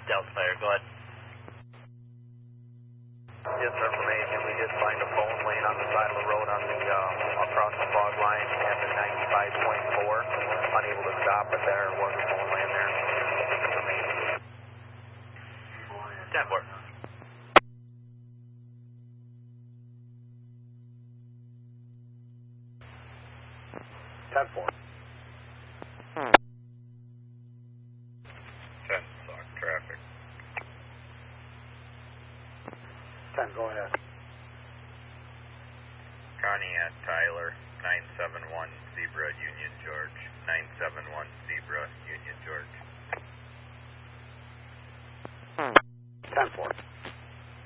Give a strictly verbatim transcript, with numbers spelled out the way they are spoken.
Delta Fire, go ahead. Just information, we did find a phone laying on the side of the road on the, uh, across the fog line at the ninety-five point four. Unable to stop it there. Was a phone laying there. ten four. ten four. ten, sock traffic. ten, go ahead. Connie at Tyler, nine seven one Zebra Union George. nine seven one Zebra Union George.